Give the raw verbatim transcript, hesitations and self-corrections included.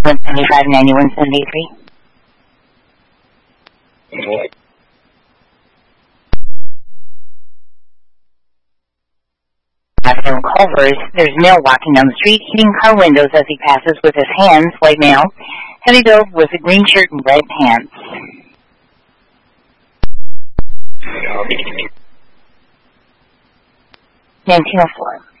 one seventy-five, ninety-one seventy-three. Avenue Culver's, there's a male walking down the street, hitting car windows as he passes with his hands, white male, heavy build with a green shirt and red pants. nineteen oh four.